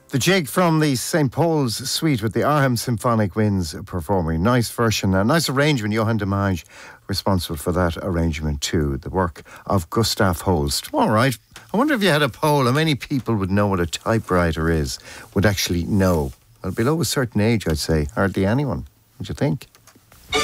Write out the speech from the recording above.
The Jig from the St. Paul's Suite with the Arnhem Symphonic Winds performing. Nice version, a nice arrangement. Johann de Mage responsible for that arrangement too. The work of Gustav Holst. All right. I wonder if you had a poll, how many people would know what a typewriter is, would actually know? Well, below a certain age, I'd say hardly anyone. What do you think?